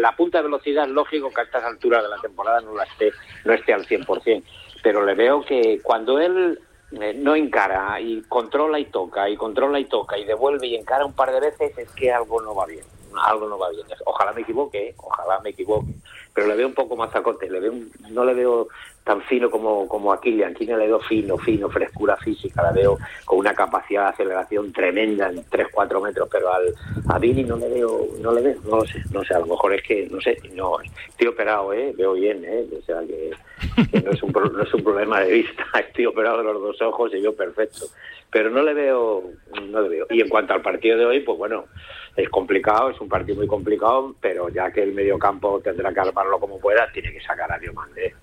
la punta de velocidad es lógico que a estas alturas de la temporada no esté al 100%, pero le veo que cuando él no encara y controla y toca y devuelve y encara un par de veces, es que algo no va bien. Ojalá me equivoque, pero le veo un poco más acote, no le veo tan fino como a Kylian. Kylian le veo fino, frescura física, la veo con una capacidad de aceleración tremenda en 3-4 metros, pero a Vini no le veo, no sé, a lo mejor es que, no sé, no, estoy operado, veo bien, o sea que no es un problema de vista, estoy operado de los dos ojos y veo perfecto, pero no le veo. Y en cuanto al partido de hoy, pues bueno, es complicado, es un partido muy complicado, pero ya que el mediocampo tendrá que armarlo como pueda, tiene que sacar a Diomande.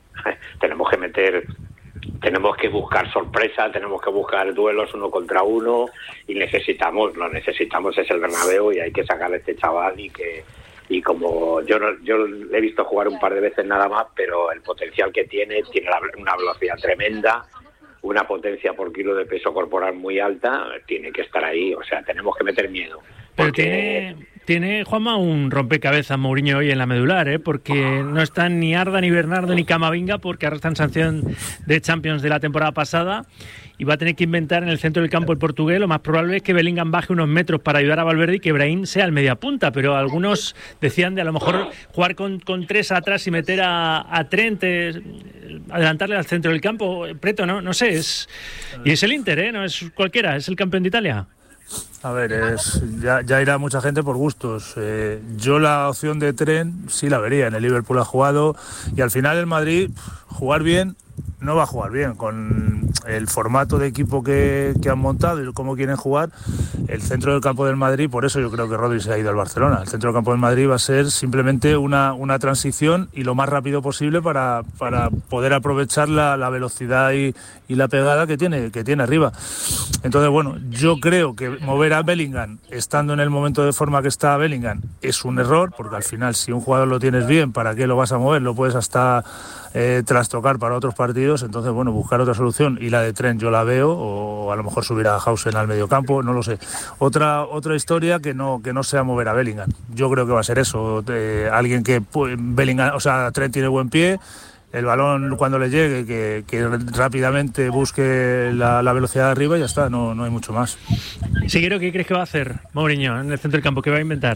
Tenemos que buscar sorpresa, tenemos que buscar duelos 1 contra 1 y lo necesitamos es el Bernabéu y hay que sacar a este chaval y como yo le he visto jugar un par de veces nada más, pero el potencial que tiene una velocidad tremenda, una potencia por kilo de peso corporal muy alta, tiene que estar ahí, o sea, tenemos que meter miedo. Porque... Pero tiene Juanma un rompecabezas Mourinho hoy en la medular, porque no están ni Arda, ni Bernardo, ni Camavinga, porque arrastran sanción de Champions de la temporada pasada, y va a tener que inventar en el centro del campo el portugués. Lo más probable es que Bellingham baje unos metros para ayudar a Valverde y que Brahim sea el mediapunta, pero algunos decían de a lo mejor jugar con 3 atrás y meter a Trent, adelantarle al centro del campo. Preto, no sé, y es el Inter, no es cualquiera, es el campeón de Italia. A ver, ya irá mucha gente por gustos. Yo la opción de Trent sí la vería. En el Liverpool ha jugado y al final el Madrid, jugar bien, no va a jugar bien. Con el formato de equipo que han montado y cómo quieren jugar, el centro del campo del Madrid, por eso yo creo que Rodri se ha ido al Barcelona. El centro del campo del Madrid va a ser simplemente una transición y lo más rápido posible para poder aprovechar la velocidad y la pegada que tiene arriba. Entonces, bueno, yo creo que mover a Bellingham, estando en el momento de forma que está Bellingham, es un error, porque al final si un jugador lo tienes bien, ¿para qué lo vas a mover? Lo puedes hasta trastocar para otros partidos. Entonces, bueno, buscar otra solución, y la de Trent yo la veo, o a lo mejor subir a Hausen al mediocampo, no lo sé. Otra historia que no sea mover a Bellingham. Yo creo que va a ser eso, alguien que Bellingham, o sea, Trent tiene buen pie, el balón cuando le llegue, que rápidamente busque la velocidad de arriba y ya está, no hay mucho más. Siguero, ¿qué crees que va a hacer Mourinho en el centro del campo? ¿Qué va a inventar?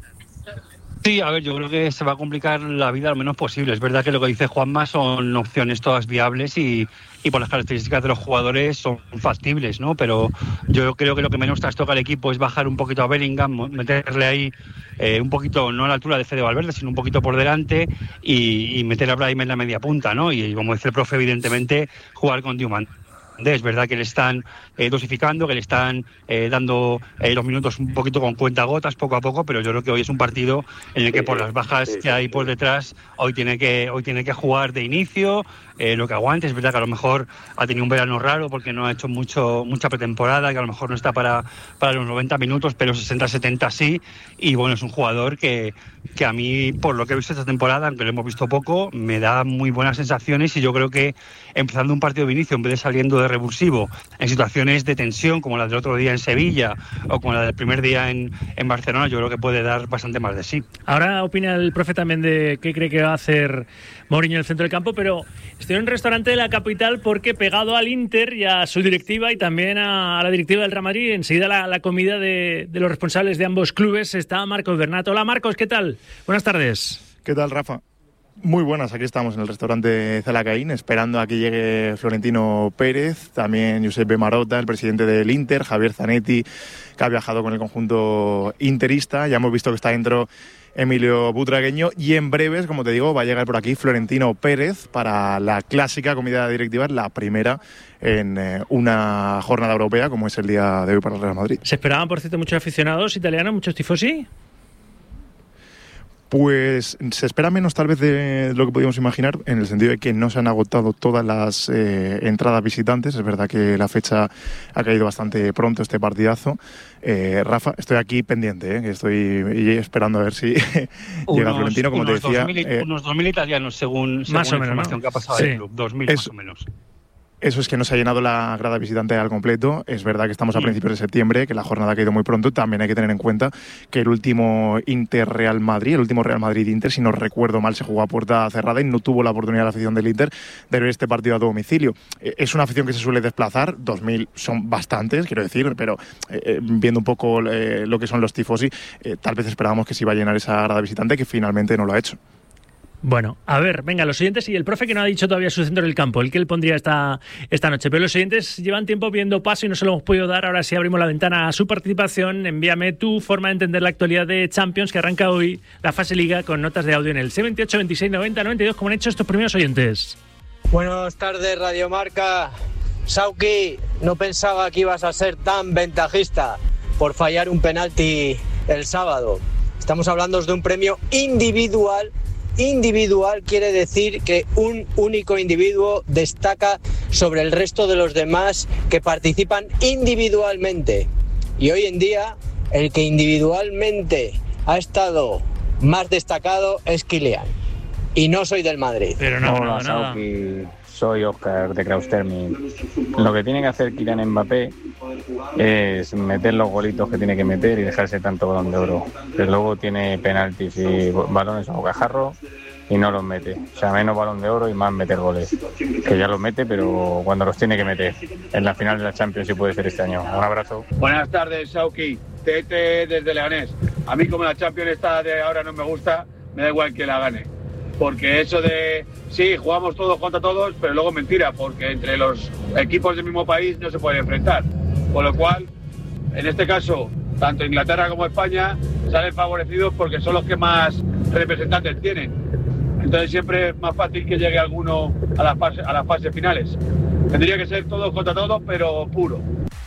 Sí, a ver, yo creo que se va a complicar la vida lo menos posible. Es verdad que lo que dice Juanma son opciones todas viables y por las características de los jugadores son factibles, ¿no? Pero yo creo que lo que menos trastoca al equipo es bajar un poquito a Bellingham, meterle ahí un poquito, no a la altura de Fede Valverde, sino un poquito por delante y meter a Brahim en la media punta, ¿no? Y como dice el profe, evidentemente, jugar con Diomande. Es verdad que le están dosificando, que le están dando los minutos un poquito con cuentagotas, poco a poco, pero yo creo que hoy es un partido en el que por las bajas que hay por detrás, hoy tiene que jugar de inicio, lo que aguante. Es verdad que a lo mejor ha tenido un verano raro porque no ha hecho mucha pretemporada, que a lo mejor no está para los 90 minutos, pero 60-70 sí, y bueno, es un jugador que a mí, por lo que he visto esta temporada, aunque lo hemos visto poco, me da muy buenas sensaciones, y yo creo que empezando un partido de inicio, en vez de saliendo de revulsivo en situaciones de tensión como la del otro día en Sevilla o como la del primer día en Barcelona, yo creo que puede dar bastante más de sí. Ahora opina el profe también de qué cree que va a hacer Mourinho en el centro del campo, pero estoy en un restaurante de la capital porque pegado al Inter y a su directiva y también a la directiva del Real Madrid, enseguida la comida de los responsables de ambos clubes, está Marcos Bernat. Hola Marcos, ¿qué tal? Buenas tardes. ¿Qué tal, Rafa? Muy buenas, aquí estamos en el restaurante Zalacaín, esperando a que llegue Florentino Pérez, también Giuseppe Marotta, el presidente del Inter, Javier Zanetti, que ha viajado con el conjunto interista. Ya hemos visto que está dentro Emilio Butragueño, y en breves, como te digo, va a llegar por aquí Florentino Pérez para la clásica comida directiva, la primera en una jornada europea como es el día de hoy para el Real Madrid. ¿Se esperaban, por cierto, muchos aficionados italianos, muchos tifosi? Pues se espera menos tal vez de lo que podíamos imaginar, en el sentido de que no se han agotado todas las entradas visitantes. Es verdad que la fecha ha caído bastante pronto, este partidazo. Rafa, estoy aquí pendiente, que estoy esperando a ver si llega Florentino, como te decía. Unos 2.000 italianos según la información que ha pasado del club, 2.000 más o menos. Eso es que no se ha llenado la grada visitante al completo. Es verdad que estamos a principios de septiembre, que la jornada ha caído muy pronto. También hay que tener en cuenta que el último Inter-Real Madrid, el último Real Madrid-Inter, si no recuerdo mal, se jugó a puerta cerrada y no tuvo la oportunidad la afición del Inter de ver este partido a domicilio. Es una afición que se suele desplazar, 2.000 son bastantes, quiero decir, pero viendo un poco lo que son los tifosi, tal vez esperábamos que se iba a llenar esa grada visitante, que finalmente no lo ha hecho. Bueno, a ver, venga, los oyentes y el profe que no ha dicho todavía su centro del campo, el que él pondría esta noche, pero los oyentes llevan tiempo viendo paso y no se lo hemos podido dar. Ahora sí abrimos la ventana a su participación. Envíame tu forma de entender la actualidad de Champions, que arranca hoy la fase Liga, con notas de audio en el 78 26 90 92, como han hecho estos primeros oyentes. Buenas tardes, Radio Marca. Sauki, no pensaba que ibas a ser tan ventajista por fallar un penalti el sábado. Estamos hablando de un premio individual. Individual quiere decir que un único individuo destaca sobre el resto de los demás que participan individualmente. Y hoy en día, el que individualmente ha estado más destacado es Kylian. Y no soy del Madrid. Pero no, hola, Sauki. Soy Óscar de Kraustermin. Lo que tiene que hacer Kylian Mbappé es meter los golitos que tiene que meter y dejarse tanto Balón de Oro. Que luego tiene penaltis y balones a bocajarro y no los mete. O sea, menos Balón de Oro y más meter goles. Que ya los mete, pero cuando los tiene que meter. En la final de la Champions, sí puede ser este año. Un abrazo. Buenas tardes, Sauki. Tete desde Leganés. A mí, como la Champions esta de ahora no me gusta, me da igual que la gane. Porque eso de, sí, jugamos todos contra todos, pero luego mentira, porque entre los equipos del mismo país no se pueden enfrentar. Con lo cual, en este caso, tanto Inglaterra como España salen favorecidos porque son los que más representantes tienen. Entonces siempre es más fácil que llegue alguno a las fases finales. Tendría que ser todos contra todos, pero puro.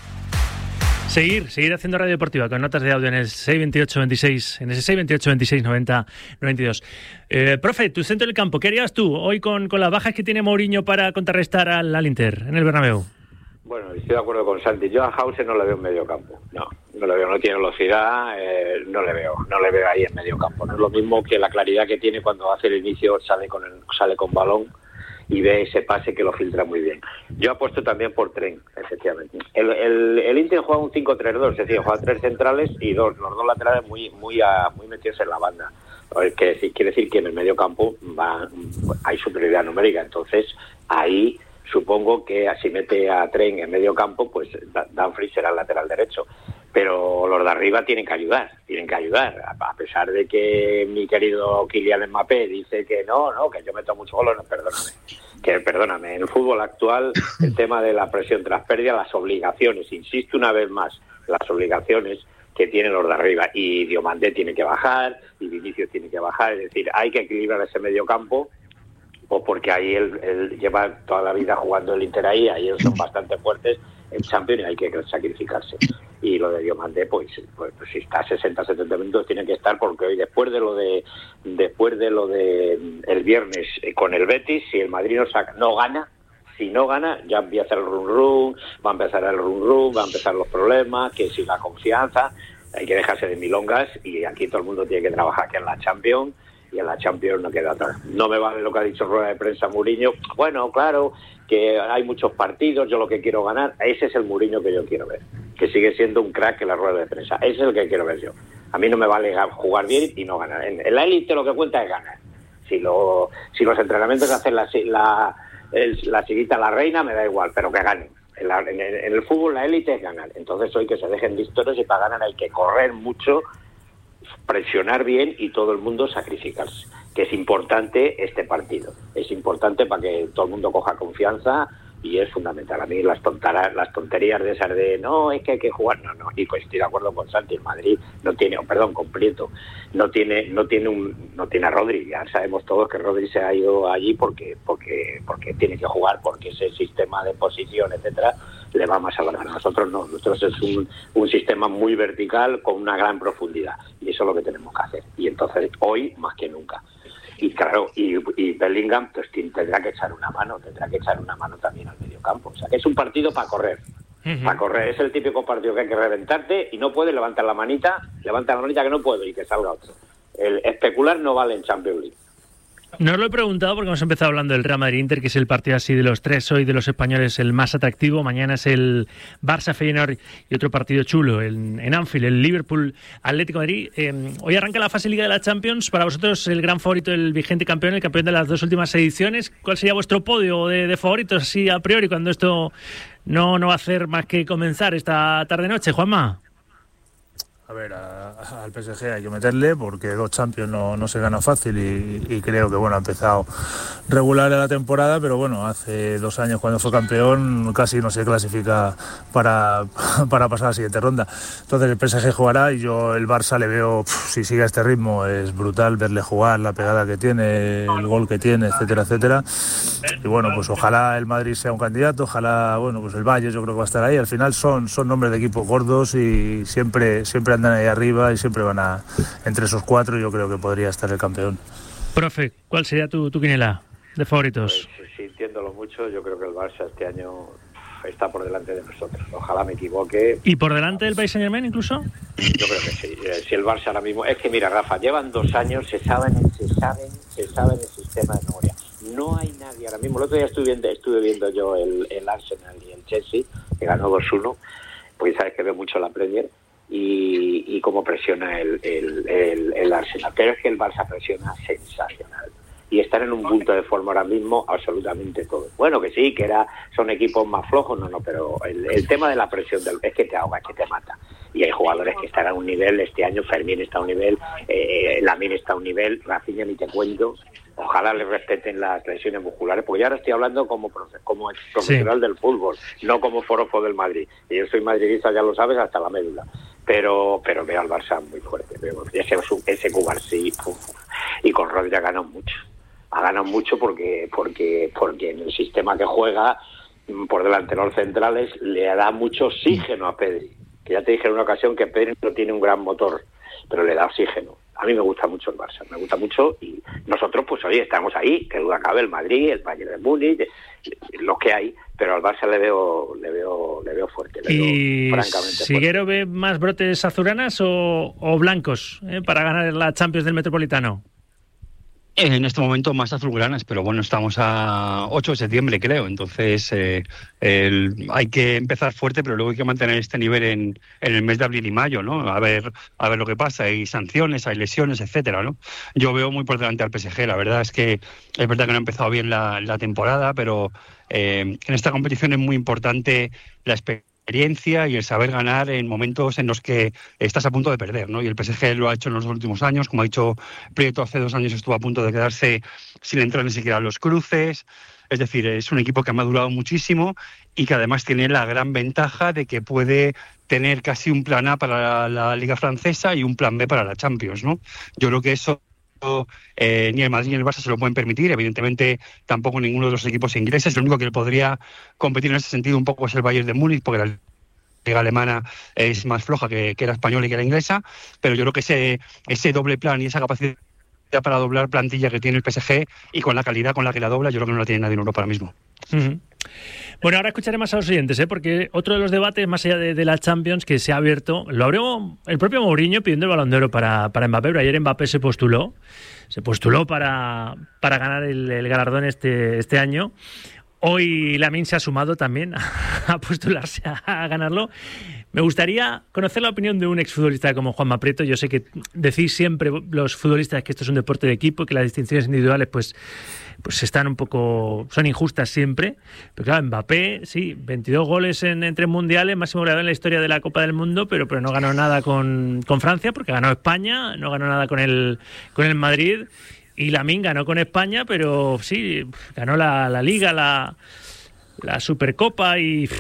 Seguir haciendo radio deportiva con notas de audio en el 62826, en ese 62826 90 92. Profe, tu centro del campo, ¿qué harías tú hoy con las bajas que tiene Mourinho para contrarrestar al Inter en el Bernabéu? Bueno, estoy de acuerdo con Santi. Yo a Hauser no le veo en medio campo. No le veo, no tiene velocidad, no le veo ahí en medio campo. No es lo mismo que la claridad que tiene cuando hace el inicio, sale con balón y ve ese pase que lo filtra muy bien. Yo apuesto también por Trent, efectivamente. El Inter juega un 5-3-2, es decir, juega 3 centrales y los dos laterales muy metidos en la banda. Quiere decir que en el medio campo hay superioridad numérica, entonces ahí supongo que si mete a Trent en medio campo, pues Dumfries será el lateral derecho. Pero los de arriba tienen que ayudar. A pesar de que mi querido Kylian Mbappé dice que no, que yo meto muchos goles, perdóname. En el fútbol actual, el tema de la presión tras pérdida, las obligaciones, insisto una vez más, las obligaciones que tienen los de arriba. Y Diomandé tiene que bajar, y Vinicius tiene que bajar. Es decir, hay que equilibrar ese medio campo, pues porque ahí él lleva toda la vida jugando el Inter ahí ellos son bastante fuertes en Champions y hay que sacrificarse. Y lo de Diomandé, pues si está 60-70 minutos tiene que estar, porque hoy después de lo de el viernes con el Betis, si el Madrid no gana, ya empieza el run-run, va a empezar los problemas, que si la confianza, hay que dejarse de milongas y aquí todo el mundo tiene que trabajar aquí en la Champions. Y en la Champions no queda atrás. No me vale lo que ha dicho en rueda de prensa Mourinho. Bueno, claro, que hay muchos partidos, yo lo que quiero ganar. Ese es el Mourinho que yo quiero ver. Que sigue siendo un crack en la rueda de prensa. Ese es el que quiero ver yo. A mí no me vale jugar bien y no ganar. En la élite lo que cuenta es ganar. Si los entrenamientos hacen la siguita la reina, me da igual, pero que ganen. En el fútbol la élite es ganar. Entonces hoy que se dejen de historias y para ganar hay que correr mucho, presionar bien y todo el mundo sacrificarse, que es importante este partido, es importante para que todo el mundo coja confianza y es fundamental. A mí las tonterías de esas de no, es que hay que jugar, no, y pues estoy de acuerdo con Santi. El Madrid con Prieto no tiene a Rodri. Ya sabemos todos que Rodri se ha ido allí porque tiene que jugar, porque ese sistema de posición, etcétera, le va más a la gana. Nosotros no, nosotros es un sistema muy vertical con una gran profundidad y eso es lo que tenemos que hacer. Y entonces hoy más que nunca. Y claro, y Bellingham pues tendrá que echar una mano también al medio campo. O sea, que es un partido para correr. Para correr, es el típico partido que hay que reventarte y no puedes levantar la manita que no puedo y que salga otro. El especular no vale en Champions League. No os lo he preguntado porque hemos empezado hablando del Real Madrid-Inter, que es el partido así de los tres hoy de los españoles el más atractivo. Mañana es el Barça-Feyenoord y otro partido chulo en Anfield, el Liverpool-Atlético de Madrid. Hoy arranca la fase Liga de la Champions. Para vosotros el gran favorito, el vigente campeón, el campeón de las 2 últimas ediciones. ¿Cuál sería vuestro podio de favoritos así a priori cuando esto no va a hacer más que comenzar esta tarde-noche, Juanma? A ver, al PSG hay que meterle porque 2 Champions no se gana fácil y creo que ha empezado regular la temporada, pero hace 2 años cuando fue campeón casi no se clasifica para pasar a la siguiente ronda. Entonces el PSG jugará y yo el Barça le veo, si sigue a este ritmo, es brutal verle jugar, la pegada que tiene, el gol que tiene, etcétera, etcétera. Y pues ojalá el Madrid sea un candidato, ojalá, pues el Valle yo creo que va a estar ahí. Al final son nombres de equipos gordos y siempre andan ahí arriba y siempre van entre esos 4. Yo creo que podría estar el campeón. Profe, ¿cuál sería tu quiniela de favoritos? Pues, sintiéndolo mucho, yo creo que el Barça este año está por delante de nosotros. Ojalá me equivoque. ¿Y por delante del Paris Saint-Germain incluso? Yo creo que sí. Si el Barça ahora mismo... Es que mira, Rafa, llevan 2 años, se saben el sistema de memoria. No hay nadie ahora mismo. El otro día estuve viendo yo el Arsenal y el Chelsea, que ganó 2-1, porque sabes que veo mucho la Premier, y cómo presiona el Arsenal. Pero es que el Barça presiona sensacional. Y están en un punto de forma ahora mismo absolutamente todo. Bueno, que sí, que son equipos más flojos, pero el tema de la presión es que te ahoga, es que te mata. Y hay jugadores que están a un nivel, este año Fermín está a un nivel, Lamine está a un nivel, Rafinha ni te cuento. Ojalá le respeten las lesiones musculares, porque yo ahora estoy hablando como ex profesional del fútbol, no como forofo del Madrid. Y yo soy madridista, ya lo sabes, hasta la médula. Pero veo al Barça muy fuerte. Ese Cubarsí, y con Rodri ha ganado mucho porque en el sistema que juega por delante de los centrales le da mucho oxígeno a Pedri, que ya te dije en una ocasión que Pedri no tiene un gran motor, pero le da oxígeno. A mí me gusta mucho el Barça, me gusta mucho, y nosotros estamos ahí, que duda cabe, el Madrid, el Bayern de Múnich, los que hay, pero al Barça le veo fuerte, ¿Y francamente Siguero fuerte. ve más brotes azulgranas o blancos para ganar la Champions del Metropolitano? En este momento más azulgranas, pero estamos a 8 de septiembre, creo. Entonces hay que empezar fuerte, pero luego hay que mantener este nivel en el mes de abril y mayo, ¿no? A ver lo que pasa. Hay sanciones, hay lesiones, etcétera, ¿no? Yo veo muy por delante al PSG. La verdad es que no ha empezado bien la temporada, pero en esta competición es muy importante la experiencia y el saber ganar en momentos en los que estás a punto de perder, ¿no? Y el PSG lo ha hecho en los últimos años. Como ha dicho Prieto, hace 2 años estuvo a punto de quedarse sin entrar ni siquiera a los cruces. Es decir, es un equipo que ha madurado muchísimo y que además tiene la gran ventaja de que puede tener casi un plan A para la Liga Francesa y un plan B para la Champions, ¿no? Yo creo que eso ni el Madrid ni el Barça se lo pueden permitir. Evidentemente tampoco ninguno de los equipos ingleses. Lo único que podría competir en ese sentido un poco es el Bayern de Múnich, porque la liga alemana es más floja que la española y que la inglesa, pero yo creo que ese doble plan y esa capacidad para doblar plantilla que tiene el PSG, y con la calidad con la que la dobla, yo creo que no la tiene nadie en Europa ahora mismo. Uh-huh. Bueno, ahora escucharé más a los oyentes, porque otro de los debates, más allá de la Champions, que se ha abierto, lo abrió el propio Mourinho pidiendo el Balón de Oro para Mbappé, pero ayer Mbappé se postuló para ganar el galardón este año. Hoy Lamine se ha sumado también a postularse a ganarlo. Me gustaría conocer la opinión de un exfutbolista como Juanma Prieto. Yo sé que decís siempre los futbolistas que esto es un deporte de equipo, que las distinciones individuales pues están un poco, son injustas siempre. Pero claro, Mbappé, sí, 22 goles en 3 mundiales, máximo goleador en la historia de la Copa del Mundo, pero no ganó nada con Francia, porque ganó España, no ganó nada con el Madrid. Y Lamine ganó con España, pero sí, ganó la Liga, la Supercopa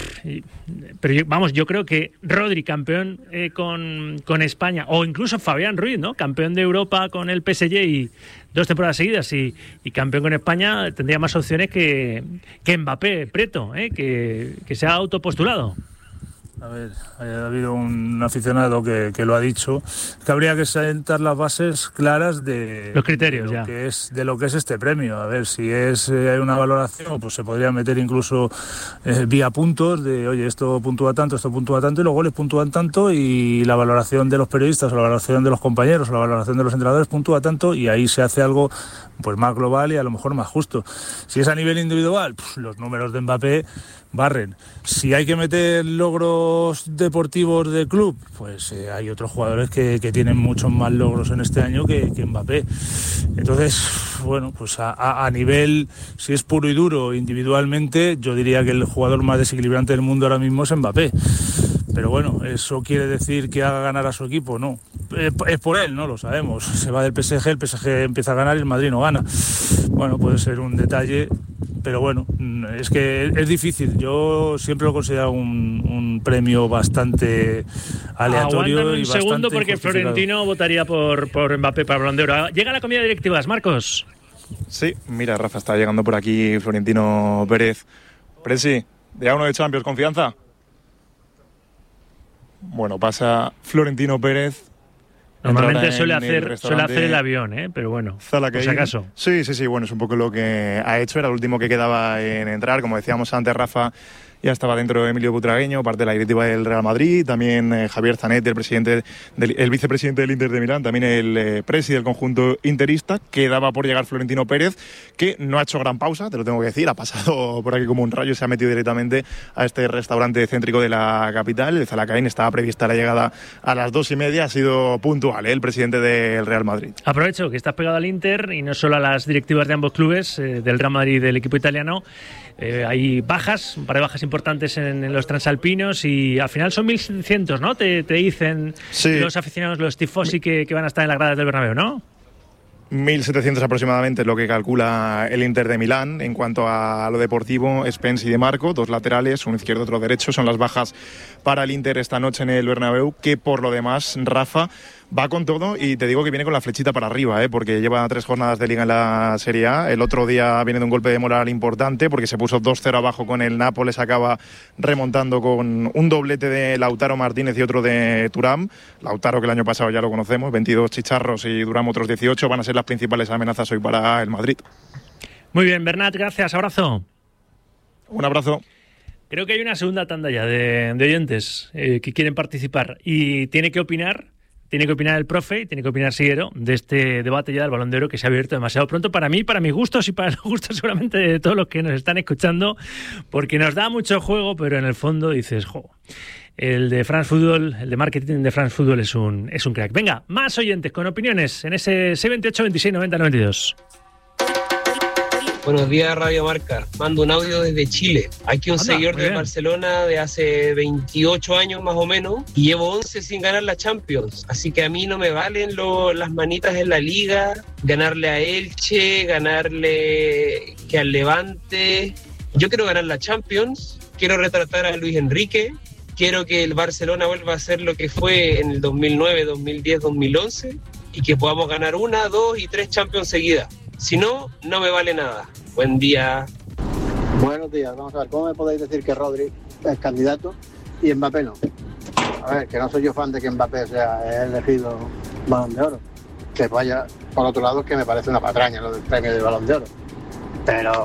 pero yo creo que Rodri, campeón con España, o incluso Fabián Ruiz, ¿no? Campeón de Europa con el PSG y 2 temporadas seguidas y campeón con España, tendría más opciones que Mbappé, Prieto, que se ha autopostulado. A ver, ha habido un aficionado que lo ha dicho, que habría que sentar las bases claras de los criterios de lo que es este premio. A ver, si hay una valoración, pues se podría meter incluso vía puntos de, oye, esto puntúa tanto y los goles puntúan tanto, y la valoración de los periodistas o la valoración de los compañeros o la valoración de los entrenadores puntúa tanto, y ahí se hace algo pues más global y a lo mejor más justo. Si es a nivel individual, pues los números de Mbappé barren. Si hay que meter logros deportivos de club, pues hay otros jugadores que tienen muchos más logros en este año que Mbappé. Entonces, bueno, pues a nivel, si es puro y duro individualmente, yo diría que el jugador más desequilibrante del mundo ahora mismo es Mbappé. Pero bueno, ¿eso quiere decir que haga ganar a su equipo? No. Es por él, no lo sabemos. Se va del PSG, el PSG empieza a ganar y el Madrid no gana. Bueno, puede ser un detalle, pero bueno, es que es difícil. Yo siempre lo he considerado un premio bastante aleatorio. Aguántame y un segundo porque injustificado. Florentino votaría por Mbappé para Balón de Oro. Llega la comida de directivas, Marcos. Sí, mira, Rafa, está llegando por aquí Florentino Pérez. Presi, ¿día uno de Champions, confianza? Bueno, pasa Florentino Pérez. Normalmente suele hacer el avión, pero bueno, por si acaso. Sí, bueno, es un poco lo que ha hecho, era el último que quedaba en entrar, como decíamos antes, Rafa. Ya estaba dentro Emilio Butragueño, parte de la directiva del Real Madrid, también Javier Zanetti, el vicepresidente del Inter de Milán, también el presi del conjunto interista. Quedaba por llegar Florentino Pérez, que no ha hecho gran pausa, te lo tengo que decir, ha pasado por aquí como un rayo, se ha metido directamente a este restaurante céntrico de la capital, el Zalacaín. Estaba prevista la llegada a las 2:30, ha sido puntual, el presidente del Real Madrid. Aprovecho que estás pegado al Inter y no solo a las directivas de ambos clubes, del Real Madrid y del equipo italiano. Hay bajas, un par de bajas importantes en los transalpinos y al final son 1.700, ¿no? Te dicen los aficionados, los tifosi que van a estar en las gradas del Bernabéu, ¿no? 1.700 aproximadamente es lo que calcula el Inter de Milán. En cuanto a lo deportivo, Spence y De Marco, dos laterales, un izquierdo, otro derecho, son las bajas para el Inter esta noche en el Bernabéu, que por lo demás, Rafa, va con todo y te digo que viene con la flechita para arriba, porque lleva 3 jornadas de liga en la Serie A. El otro día viene de un golpe de moral importante porque se puso 2-0 abajo con el Nápoles, acaba remontando con un doblete de Lautaro Martínez y otro de Thuram. Lautaro, que el año pasado ya lo conocemos, 22 chicharros, y Thuram otros 18, van a ser las principales amenazas hoy para el Madrid. Muy bien, Bernat, gracias, abrazo. Un abrazo. Creo que hay una segunda tanda ya de oyentes que quieren participar y tiene que opinar el profe y tiene que opinar Siguero de este debate ya del Balón de Oro que se ha abierto demasiado pronto para mí, para mis gustos y para los gustos seguramente de todos los que nos están escuchando, porque nos da mucho juego, pero en el fondo dices, el de France Football, el de marketing de France Football es un crack. Venga, más oyentes con opiniones en ese 628 26 90 92. Buenos días, Radio Marca. Mando un audio desde Chile. Aquí un seguidor de Barcelona de hace 28 años más o menos y llevo 11 sin ganar la Champions. Así que a mí no me valen las manitas en la Liga, ganarle a Elche, ganarle que al Levante. Yo quiero ganar la Champions, quiero retratar a Luis Enrique, quiero que el Barcelona vuelva a ser lo que fue en el 2009, 2010, 2011 y que podamos ganar 1, 2 y 3 Champions seguidas. Si no, no me vale nada. Buen día. Buenos días. Vamos a ver, ¿cómo me podéis decir que Rodri es candidato y Mbappé no? A ver, que no soy yo fan de que Mbappé sea elegido Balón de Oro. Que vaya, por otro lado, que me parece una patraña lo del premio de Balón de Oro. Pero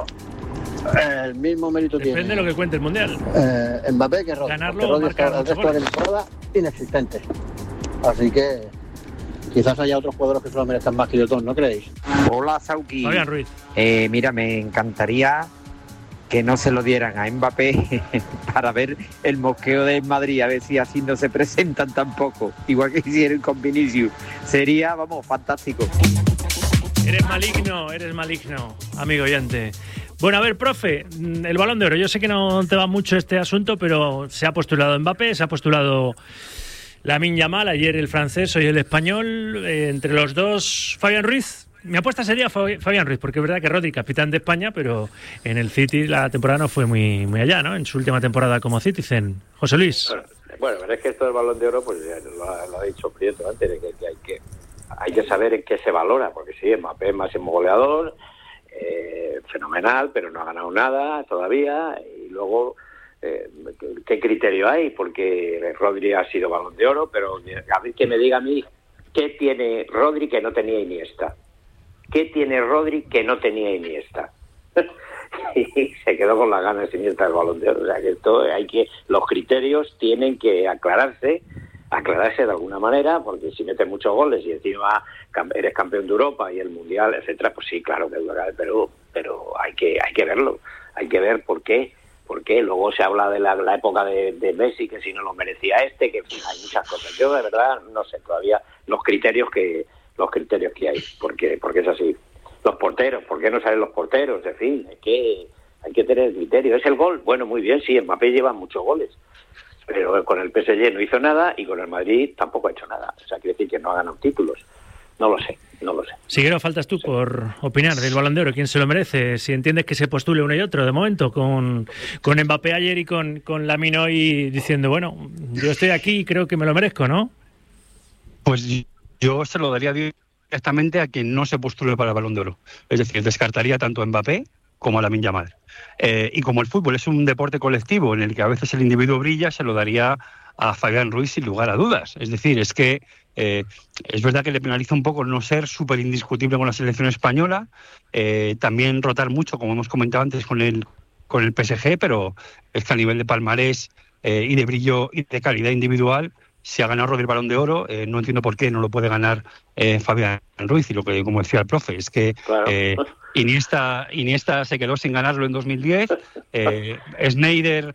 el mismo mérito tiene. Depende de lo que cuente el Mundial. Mbappé que Rodri. Ganarlo, Rodri marcar el resto de la temporada inexistente. Así que quizás haya otros jugadores que se lo merezcan más que yo, ¿no creéis? Hola, Sauki. Fabián Ruiz. Mira, me encantaría que no se lo dieran a Mbappé para ver el mosqueo de Madrid, a ver si así no se presentan tampoco, igual que hicieron con Vinicius. Sería, fantástico. Eres maligno, amigo oyente. Bueno, a ver, profe, el Balón de Oro. Yo sé que no te va mucho este asunto, pero se ha postulado Mbappé, se ha postulado Lamine Yamal, ayer el francés, hoy el español. Entre los dos, Fabián Ruiz. Mi apuesta sería Fabián Ruiz, porque es verdad que Rodri, capitán de España, pero en el City la temporada no fue muy allá, ¿no? En su última temporada como Citizen. José Luis. Bueno, pero es que esto del Balón de Oro, pues ya lo ha dicho Prieto antes, de que hay que saber en qué se valora, porque sí, Mbappé es máximo goleador, fenomenal, pero no ha ganado nada todavía, y luego ¿qué criterio hay? Porque Rodri ha sido Balón de Oro, pero a ver que me diga a mí qué tiene Rodri que no tenía Iniesta. ¿Qué tiene Rodri que no tenía Iniesta? Y se quedó con las ganas Iniesta del Balón de Oro. O sea que los criterios tienen que aclararse aclararse de alguna manera, porque si metes muchos goles y encima eres campeón de Europa y el Mundial, etcétera, pues sí, claro que duele, pero hay que verlo, hay que ver por qué. Porque luego se habla de la época de Messi, que si no lo merecía que en fin, hay muchas cosas. Yo de verdad no sé todavía los criterios que hay, porque es así. Los porteros, ¿por qué no salen los porteros? En fin, hay que tener criterio. ¿Es el gol? Bueno, muy bien, sí, Mbappé lleva muchos goles, pero con el PSG no hizo nada y con el Madrid tampoco ha hecho nada. O sea, quiere decir que no ha ganado títulos. No lo sé. Siguero, faltas tú por opinar del Balón de Oro. ¿Quién se lo merece? Si entiendes que se postule uno y otro, de momento, con Mbappé ayer y con Lamine hoy diciendo, bueno, yo estoy aquí y creo que me lo merezco, ¿no? Pues yo se lo daría directamente a quien no se postule para el Balón de Oro. Es decir, descartaría tanto a Mbappé como a Lamine Yamal. Y como el fútbol es un deporte colectivo en el que a veces el individuo brilla, se lo daría a Fabián Ruiz sin lugar a dudas. Es decir, es que es verdad que le penaliza un poco no ser súper indiscutible con la selección española, también rotar mucho, como hemos comentado antes, con el PSG, pero es que a nivel de palmarés y de brillo y de calidad individual, se ha ganado Rodri el Balón de Oro. No entiendo por qué no lo puede ganar Fabián Ruiz, y lo que, como decía el profe, es que claro. Iniesta se quedó sin ganarlo en 2010. Schneider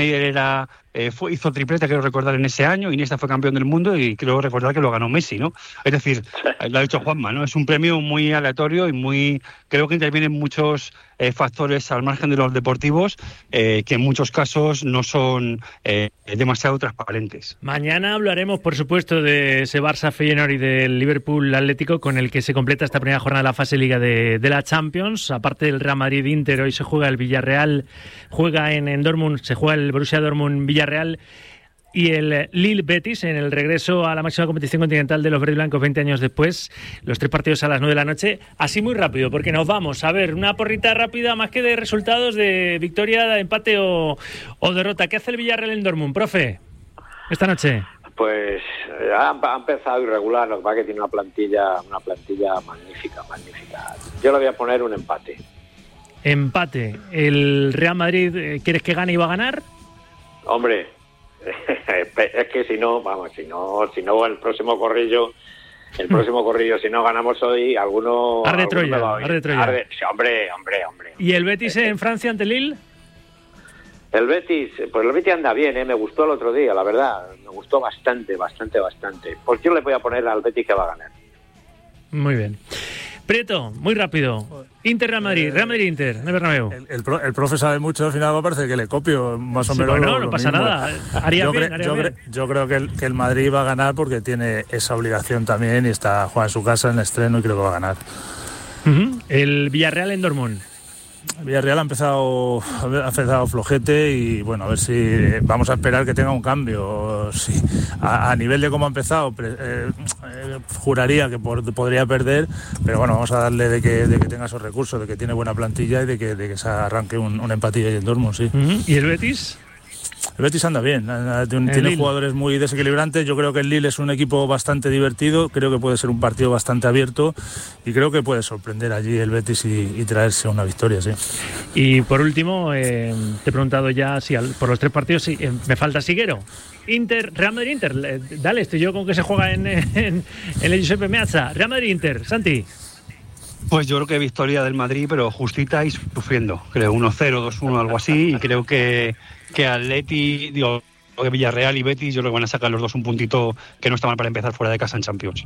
hizo triplete, creo recordar, en ese año. Iniesta fue campeón del mundo y creo recordar que lo ganó Messi, ¿no? Es decir, lo ha dicho Juanma, ¿no? Es un premio muy aleatorio y creo que intervienen muchos factores al margen de los deportivos que en muchos casos no son demasiado transparentes. Mañana hablaremos, por supuesto, de ese Barça Feyenoord y del Liverpool Atlético, con el que se completa esta primera jornada de la fase Liga de la Champions. Aparte del Real Madrid Inter, hoy se juega el Villarreal, juega en Dortmund, se juega el Borussia Dortmund Villarreal y el Lille Betis en el regreso a la máxima competición continental de los verdiblancos 20 años después. Los 3 partidos a las 9 de la noche. Así muy rápido, porque nos vamos a ver una porrita rápida, más que de resultados, de victoria, de empate o derrota. ¿Qué hace el Villarreal en Dortmund, profe, esta noche? Pues ha empezado irregular, lo que pasa es que tiene una plantilla magnífica. Yo le voy a poner un empate. Empate. ¿El Real Madrid quieres que gane y va a ganar? Hombre, es que si no el próximo corrillo, si no ganamos hoy, alguno Arde Troya. Sí, hombre. ¿Y el Betis en Francia ante Lille? El Betis anda bien, me gustó el otro día, la verdad, me gustó bastante. Pues yo le voy a poner al Betis que va a ganar. Muy bien. Prieto, muy rápido. Inter Real Madrid, Real Madrid Inter, en el Bernabéu. El profe sabe mucho, al final me parece que le copio más o menos. Bueno, no pasa nada. Yo creo que el Madrid va a ganar porque tiene esa obligación también y juega en su casa en el estreno y creo que va a ganar. El Villarreal en Dortmund. Villarreal ha empezado flojete y bueno, a ver si vamos a esperar que tenga un cambio. Sí, a nivel de cómo ha empezado, juraría que podría perder, pero bueno, vamos a darle de que tenga esos recursos, de que tiene buena plantilla y de que se arranque un empatillo ahí en Dortmund, sí. ¿Y el Betis? El Betis anda bien, tiene jugadores muy desequilibrantes. Yo creo que el Lille es un equipo bastante divertido, creo que puede ser un partido bastante abierto y creo que puede sorprender allí el Betis y traerse una victoria, sí. Y por último, te he preguntado ya por los 3 partidos, me falta Siguero. Real Madrid Inter, dale, estoy yo con que se juega en el Giuseppe Meazza. Real Madrid Inter, Santi. Pues yo creo que victoria del Madrid, pero justita y sufriendo. Creo 1-0, 2-1, algo así. Y creo que Atleti, que Villarreal y Betis, yo creo que van a sacar los dos un puntito que no está mal para empezar fuera de casa en Champions.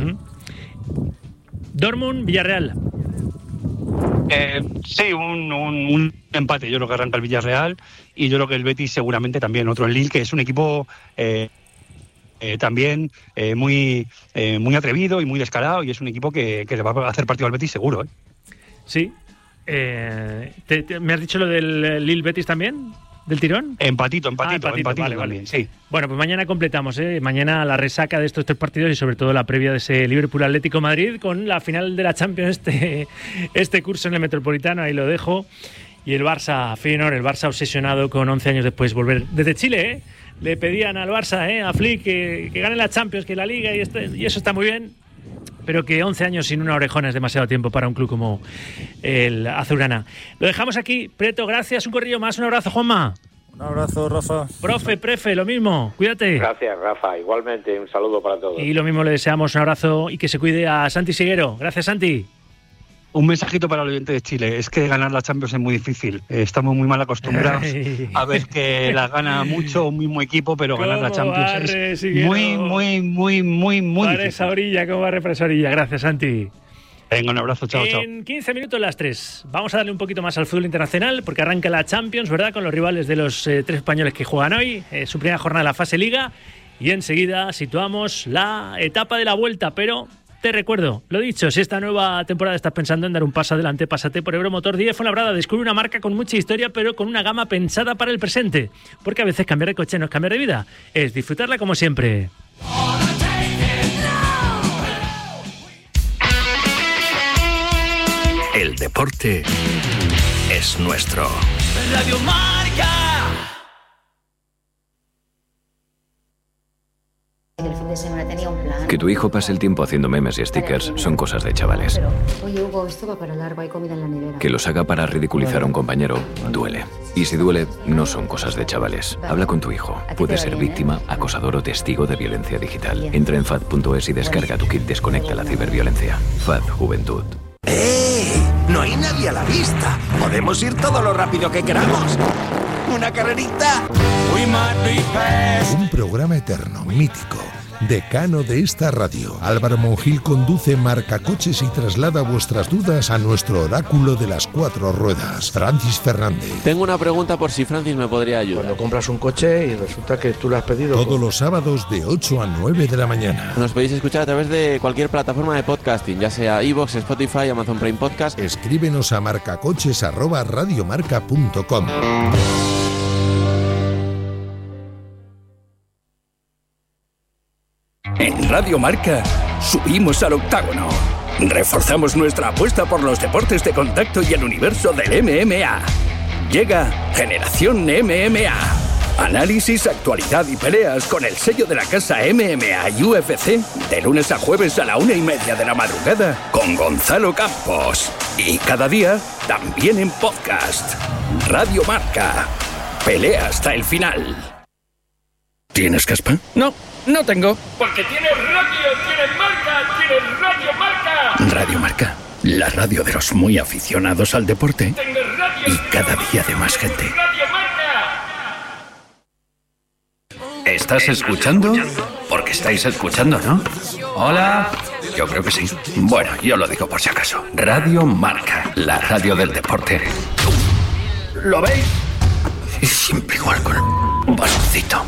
Dortmund, Villarreal. Sí, un empate. Yo creo que arranca el Villarreal y yo creo que el Betis seguramente también. Otro en Lille, que es un equipo también muy atrevido y muy descarado, y es un equipo que le va a hacer partido al Betis seguro. Sí. ¿Me has dicho lo del Lille Betis también? ¿Del tirón? Empatito, vale. Sí. Bueno, pues mañana completamos, mañana la resaca de estos 3 partidos y sobre todo la previa de ese Liverpool Atlético Madrid con la final de la Champions este curso en el Metropolitano, ahí lo dejo. Y el Barça Feyenoord, el Barça obsesionado con 11 años después volver desde Chile, Le pedían al Barça, a Flick, que gane la Champions, que la Liga, y eso está muy bien, pero que 11 años sin una orejona es demasiado tiempo para un club como el azulgrana. Lo dejamos aquí. Prieto, gracias. Un corrillo más. Un abrazo, Juanma. Un abrazo, Rafa. Prefe, lo mismo. Cuídate. Gracias, Rafa. Igualmente, un saludo para todos. Y lo mismo le deseamos, un abrazo y que se cuide a Santi Seguero. Gracias, Santi. Un mensajito para el oyente de Chile, es que ganar la Champions es muy difícil. Estamos muy mal acostumbrados a ver que la gana mucho un mismo equipo, pero ganar la Champions es muy difícil. Esa orilla, ¿cómo barre para esa orilla? Gracias, Santi. Venga, un abrazo, chao. En 15 minutos las 3. Vamos a darle un poquito más al fútbol internacional, porque arranca la Champions, ¿verdad? Con los rivales de los 3 españoles que juegan hoy, su primera jornada de la fase Liga. Y enseguida situamos la etapa de la vuelta, pero... Te recuerdo, lo dicho, si esta nueva temporada estás pensando en dar un paso adelante, pásate por Euromotor 10 Fuenlabrada. Descubre una marca con mucha historia, pero con una gama pensada para el presente. Porque a veces cambiar de coche no es cambiar de vida, es disfrutarla como siempre. El deporte es nuestro. Radio Marca. El fin de semana tenía un plan. Que tu hijo pase el tiempo haciendo memes y stickers son cosas de chavales. Pero, oye, Hugo, esto va para largo, hay comida en la nevera. Que los haga para ridiculizar a un compañero duele. Y si duele, no son cosas de chavales. Habla con tu hijo. Puede ser víctima, acosador o testigo de violencia digital. Entra en FAD.es y descarga tu kit Desconecta la ciberviolencia. FAD Juventud. No hay nadie a la vista. Podemos ir todo lo rápido que queramos. ¿Una carrerita? Un programa eterno, mítico, decano de esta radio. Álvaro Monjil conduce Marcacoches y traslada vuestras dudas a nuestro oráculo de las 4 ruedas, Francis Fernández. Tengo una pregunta por si Francis me podría ayudar. Cuando compras un coche y resulta que tú lo has pedido... Todos los sábados de 8 a 9 de la mañana. Nos podéis escuchar a través de cualquier plataforma de podcasting, ya sea iVoox, Spotify, Amazon Prime Podcast. Escríbenos a marcacoches@radiomarca.com. En Radio Marca subimos al octágono. Reforzamos nuestra apuesta por los deportes de contacto y el universo del MMA. Llega Generación MMA. Análisis, actualidad y peleas con el sello de la casa MMA y UFC de lunes a jueves a la 1:30 de la madrugada con Gonzalo Campos. Y cada día también en podcast. Radio Marca. Pelea hasta el final. ¿Tienes caspa? No tengo. Porque tienes radio, tienes marca, tienes Radio Marca. Radio Marca, la radio de los muy aficionados al deporte y cada día de más gente. ¿Estás escuchando? Porque estáis escuchando, ¿no? Hola. Yo creo que sí. Bueno, yo lo digo por si acaso. Radio Marca, la radio del deporte. ¿Lo veis? Siempre igual con un baloncito.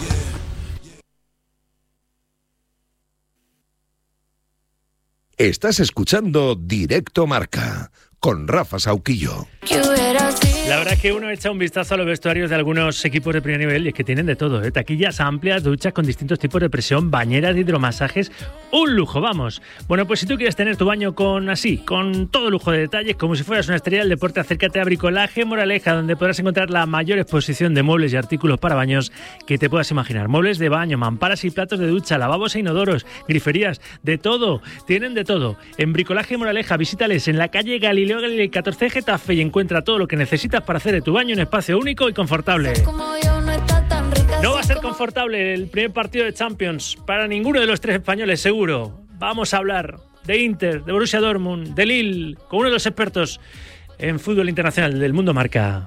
Estás escuchando Directo Marca con Rafa Sauquillo. La verdad es que uno echa un vistazo a los vestuarios de algunos equipos de primer nivel y es que tienen de todo, ¿eh? Taquillas amplias, duchas con distintos tipos de presión, bañeras de hidromasajes, un lujo, vamos. Bueno, pues si tú quieres tener tu baño con todo lujo de detalles, como si fueras una estrella del deporte, acércate a Bricolaje Moraleja, donde podrás encontrar la mayor exposición de muebles y artículos para baños que te puedas imaginar. Muebles de baño, mamparas y platos de ducha, lavabos e inodoros, griferías, de todo, tienen de todo. En Bricolaje Moraleja, visítales en la calle Galileo Galilei 14 Getafe y encuentra todo lo que necesitas para hacer de tu baño un espacio único y confortable. No va a ser confortable el primer partido de Champions para ninguno de los 3 españoles, seguro. Vamos a hablar de Inter, de Borussia Dortmund, de Lille, con uno de los expertos en fútbol internacional del Mundo Marca.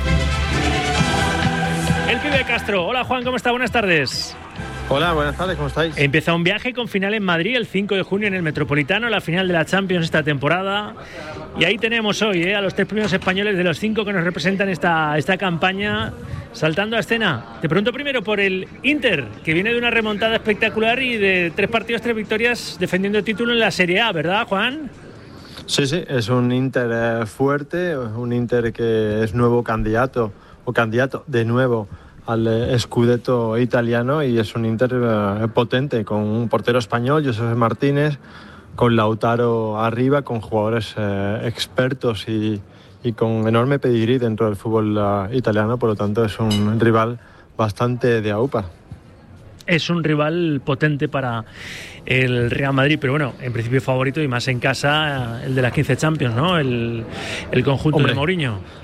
El pibe de Castro. Hola Juan, ¿cómo está? Buenas tardes. Hola, buenas tardes, ¿cómo estáis? Empieza un viaje con final en Madrid el 5 de junio en el Metropolitano, la final de la Champions esta temporada. Y ahí tenemos hoy a los 3 primeros españoles de los 5 que nos representan esta campaña saltando a escena. Te pregunto primero por el Inter, que viene de una remontada espectacular y de 3 partidos, 3 victorias defendiendo el título en la Serie A, ¿verdad, Juan? Sí, es un Inter fuerte, un Inter que es nuevo candidato de nuevo al Scudetto italiano y es un Inter potente, con un portero español, José Martínez, con Lautaro arriba, con jugadores expertos y con enorme pedigrí dentro del fútbol italiano, por lo tanto es un rival bastante de aupa. Es un rival potente para el Real Madrid, pero bueno, en principio favorito y más en casa el de las 15 Champions, ¿no? El conjunto de Mourinho.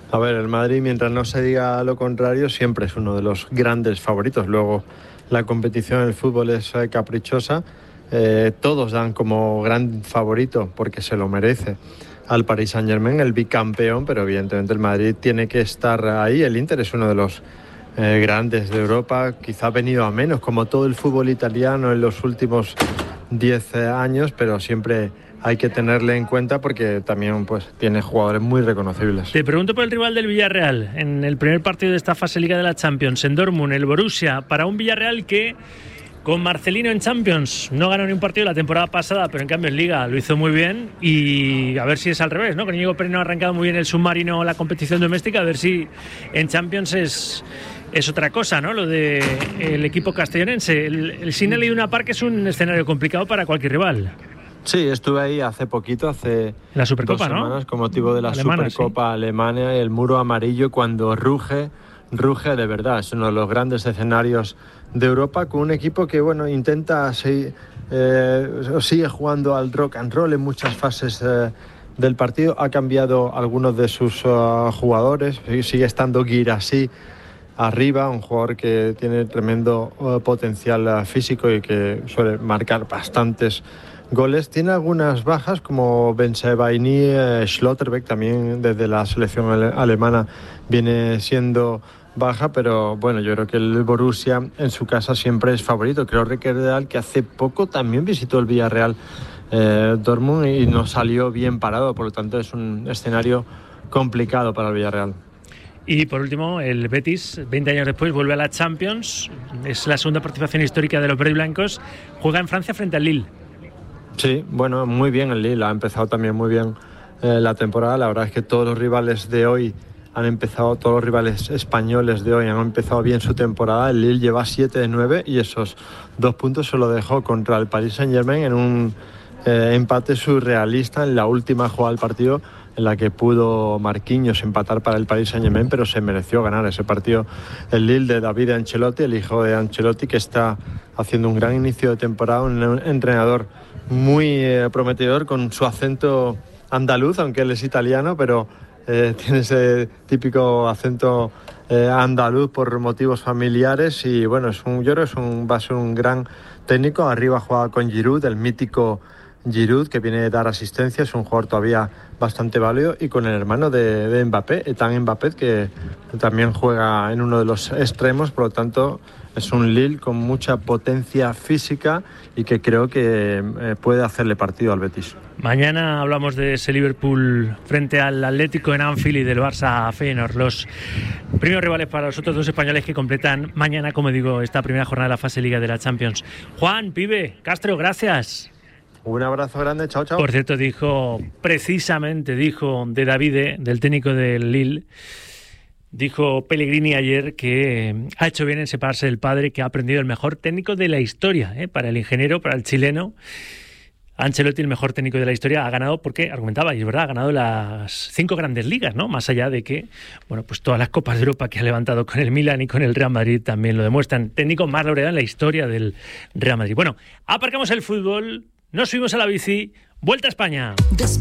A ver, el Madrid, mientras no se diga lo contrario, siempre es uno de los grandes favoritos. Luego, la competición en el fútbol es caprichosa. Todos dan como gran favorito, porque se lo merece, al Paris Saint-Germain, el bicampeón, pero evidentemente el Madrid tiene que estar ahí. El Inter es uno de los grandes de Europa, quizá ha venido a menos, como todo el fútbol italiano en los últimos 10 años, pero siempre hay que tenerle en cuenta porque también pues tiene jugadores muy reconocibles. Te pregunto por el rival del Villarreal en el primer partido de esta fase Liga de la Champions, en Dortmund, el Borussia, para un Villarreal que con Marcelino en Champions no ganó ni un partido la temporada pasada, pero en cambio en Liga lo hizo muy bien, y a ver si es al revés, ¿no? Con Íñigo Pereiro ha arrancado muy bien el submarino, la competición doméstica, a ver si en Champions es otra cosa, ¿no? Lo de el equipo castellonense. El Signal Iduna Park es un escenario complicado para cualquier rival. Sí, estuve ahí hace poquito, hace la Supercopa, 2 semanas, ¿no? Con motivo de la Supercopa Alemana, el muro amarillo cuando ruge de verdad. Es uno de los grandes escenarios de Europa, con un equipo que intenta sigue jugando al rock and roll en muchas fases del partido. Ha cambiado algunos de sus jugadores, sigue estando Guirassy arriba, un jugador que tiene tremendo potencial físico y que suele marcar bastantes goles. Tiene algunas bajas como Bensebaini, Schlotterbeck también desde la selección alemana viene siendo baja, pero bueno, yo creo que el Borussia en su casa siempre es favorito. Creo recordar que hace poco también visitó el Villarreal Dortmund y no salió bien parado, por lo tanto es un escenario complicado para el Villarreal. Y por último, el Betis, 20 años después, vuelve a la Champions. Es la segunda participación histórica de los verde y blancos. Juega en Francia frente al Lille. Sí, bueno, muy bien el Lille. Ha empezado también muy bien la temporada. La verdad es que todos los rivales españoles de hoy han empezado bien su temporada. El Lille lleva 7 de 9 y esos 2 puntos se lo dejó contra el Paris Saint-Germain en un empate surrealista en la última jugada del partido, en la que pudo Marquinhos empatar para el Paris Saint-Germain, pero se mereció ganar ese partido el Lille de David Ancelotti, el hijo de Ancelotti, que está haciendo un gran inicio de temporada, un entrenador muy prometedor con su acento andaluz, aunque él es italiano, pero tiene ese típico acento andaluz por motivos familiares y bueno, yo creo que va a ser un gran técnico. Arriba juega con Giroud, el mítico Giroud, que viene de dar asistencia, es un jugador todavía bastante válido, y con el hermano de Mbappé, Ethan Mbappé, que también juega en uno de los extremos. Por lo tanto es un Lille con mucha potencia física y que creo que puede hacerle partido al Betis. Mañana hablamos de ese Liverpool frente al Atlético en Anfield y del Barça Feyenoord, los primeros rivales para los otros 2 españoles que completan mañana, como digo, esta primera jornada de la fase Liga de la Champions. Juan, Pibe, Castro, gracias. Un abrazo grande, chao, chao. Por cierto, dijo de Davide, del técnico del Lille, dijo Pellegrini ayer que ha hecho bien en separarse del padre, que ha aprendido el mejor técnico de la historia, para el ingeniero, para el chileno. Ancelotti, el mejor técnico de la historia, ha ganado, porque argumentaba, y es verdad, ha ganado las 5 grandes ligas, ¿no? Más allá de que, bueno, pues todas las Copas de Europa que ha levantado con el Milan y con el Real Madrid también lo demuestran. Técnico más laureado en la historia del Real Madrid. Bueno, aparcamos el fútbol, nos subimos a la bici, vuelta a España.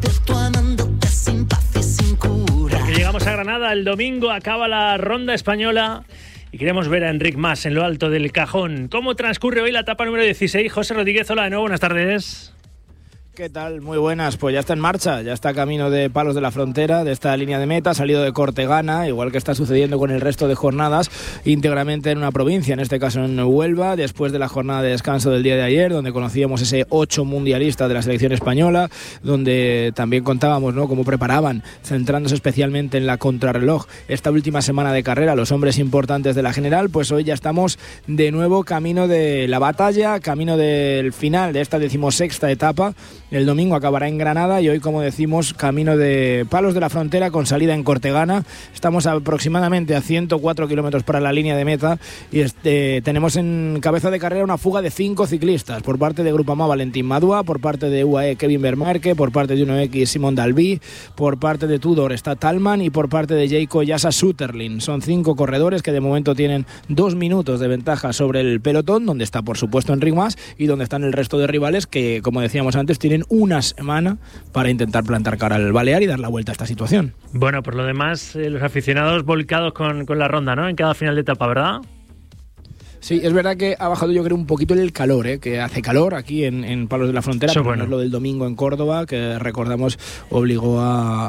Porque llegamos a Granada, el domingo acaba la ronda española y queremos ver a Enric Mas en lo alto del cajón. ¿Cómo transcurre hoy la etapa número 16? José Rodríguez, hola de nuevo, buenas tardes. ¿Qué tal? Muy buenas, pues ya está en marcha, ya está camino de Palos de la Frontera, de esta línea de meta, salido de Cortegana, igual que está sucediendo con el resto de jornadas, íntegramente en una provincia, en este caso en Huelva, después de la jornada de descanso del día de ayer, donde conocíamos ese 8 mundialista de la selección española, donde también contábamos, ¿no?, cómo preparaban, centrándose especialmente en la contrarreloj, esta última semana de carrera, los hombres importantes de la general. Pues hoy ya estamos de nuevo camino de la batalla, camino del final de esta 16ª etapa. El domingo acabará en Granada y hoy, como decimos, camino de Palos de la Frontera con salida en Cortegana. Estamos aproximadamente a 104 kilómetros para la línea de meta y tenemos en cabeza de carrera una fuga de 5 ciclistas. Por parte de Grupama, Valentín Madua, por parte de UAE, Kevin Vermarque, por parte de 1X, Simón Dalby, por parte de Tudor está Talman y por parte de Jayco Yasa Sutterlin. Son 5 corredores que de momento tienen 2 minutos de ventaja sobre el pelotón, donde está por supuesto Enric Mas y donde están el resto de rivales que, como decíamos antes, tienen tienen una semana para intentar plantar cara al Balear y dar la vuelta a esta situación. Bueno, por lo demás, los aficionados volcados con la ronda, ¿no? En cada final de etapa, ¿verdad? Sí, es verdad que ha bajado yo creo un poquito el calor, que hace calor aquí en Palos de la Frontera, pero no es lo del domingo en Córdoba, que recordamos obligó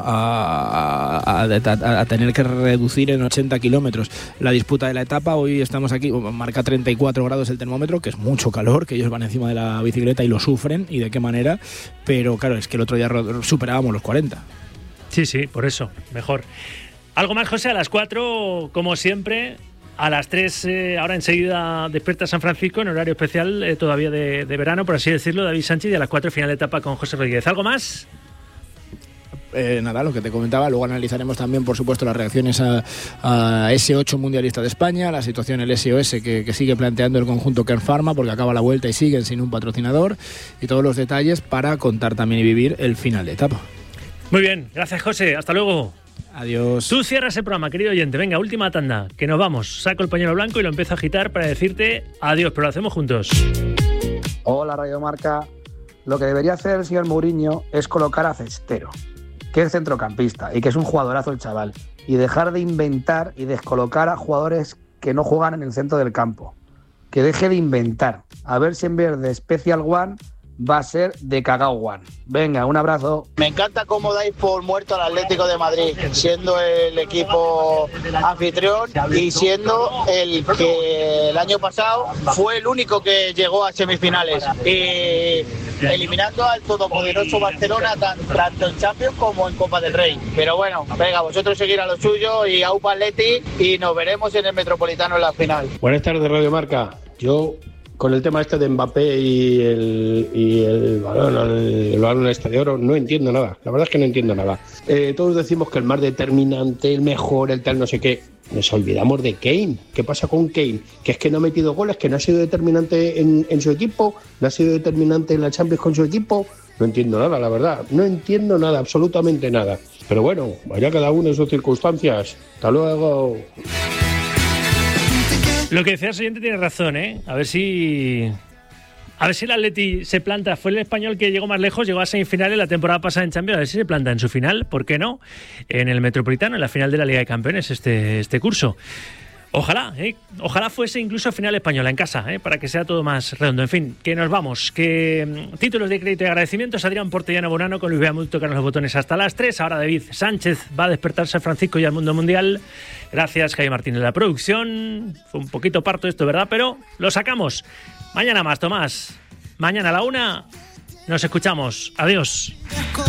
a tener que reducir en 80 kilómetros la disputa de la etapa. Hoy estamos aquí, marca 34 grados el termómetro, que es mucho calor, que ellos van encima de la bicicleta y lo sufren, y de qué manera, pero claro, es que el otro día superábamos los 40. Sí, por eso, mejor. Algo más, José, a las 4, como siempre. A las 3, ahora enseguida despierta San Francisco en horario especial todavía de verano, por así decirlo, David Sánchez, y a las 4 final de etapa con José Rodríguez. ¿Algo más? Nada, lo que te comentaba. Luego analizaremos también, por supuesto, las reacciones a S8 mundialista de España, la situación el SOS que sigue planteando el conjunto Kern Pharma, porque acaba la vuelta y siguen sin un patrocinador, y todos los detalles para contar también y vivir el final de etapa. Muy bien, gracias, José, hasta luego. Adiós. Tú cierras el programa, querido oyente. Venga, última tanda, que nos vamos. Saco el pañuelo blanco y lo empiezo a agitar para decirte adiós, pero lo hacemos juntos. Hola, Radio Marca. Lo que debería hacer el señor Mourinho es colocar a Cestero, que es centrocampista y que es un jugadorazo el chaval, y dejar de inventar y descolocar a jugadores que no juegan en el centro del campo. Que deje de inventar. A ver si en vez de Special One va a ser de Cagao One. Venga, un abrazo. Me encanta cómo dais por muerto al Atlético de Madrid, siendo el equipo anfitrión y siendo el que el año pasado fue el único que llegó a semifinales, y eliminando al todopoderoso Barcelona tanto en Champions como en Copa del Rey. Pero bueno, venga, vosotros seguir a lo suyo y a UPA Atleti, y nos veremos en el Metropolitano en la final. Buenas tardes, Radio Marca. Yo, con el tema este de Mbappé y el balón al Estadio de Oro, no entiendo nada. La verdad es que no entiendo nada. Todos decimos que el más determinante, el mejor, el tal no sé qué. Nos olvidamos de Kane. ¿Qué pasa con Kane? Que es que no ha metido goles, que no ha sido determinante en su equipo, no ha sido determinante en la Champions con su equipo. No entiendo nada, la verdad. No entiendo nada, absolutamente nada. Pero bueno, vaya cada uno en sus circunstancias. Hasta luego. Lo que decía el siguiente tiene razón, ¿eh? A ver si el Atleti se planta. Fue el Español que llegó más lejos, llegó a semifinales la temporada pasada en Champions. A ver si se planta en su final, ¿por qué no? En el Metropolitano, en la final de la Liga de Campeones este curso. Ojalá, ojalá fuese incluso final española en casa, para que sea todo más redondo. En fin, que nos vamos. Que títulos de crédito y agradecimientos. Adrián Portellano Bonano con Luis Beamut tocan los botones hasta las 3. Ahora David Sánchez va a despertar San Francisco y al mundo mundial. Gracias, Jaime Martínez de la producción. Fue un poquito parto esto, ¿verdad? Pero lo sacamos. Mañana más, Tomás. Mañana a la 1 nos escuchamos. Adiós.